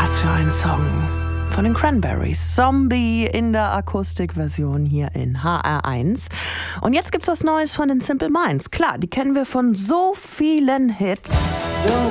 Was für ein Song von den Cranberries. Zombie in der Akustikversion hier in HR1. Und jetzt gibt's was Neues von den Simple Minds. Klar, die kennen wir von so vielen Hits.